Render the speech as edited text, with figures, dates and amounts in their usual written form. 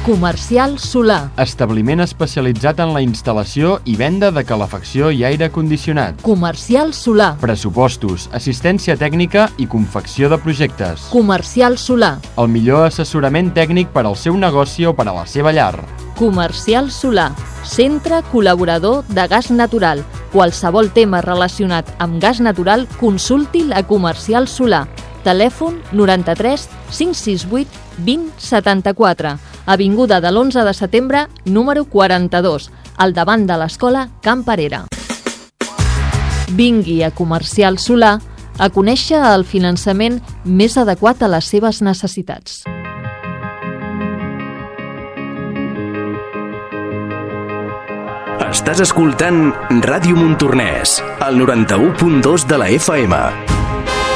Comercial Solar. Establiment especialitzat en la instal·lació i venda de calefacció i aire condicionat. Comercial Solar. Pressupostos, assistència tècnica i confecció de projectes. Comercial Solar. El millor assessorament tècnic per al seu negoci o per a la seva llar. Comercial Solar. Centre col·laborador de gas natural. Qualsevol tema relacionat amb gas natural, consulti la Comercial Solar. Telèfon 93 568 20 74. Avinguda de l'11 de setembre, número 42, al davant de l'escola Camp Perera. Vingui a Comercial Solar a conèixer el finançament més adequat a les seves necessitats. Estàs escoltant Ràdio Montornès, al 91.2 de la FM.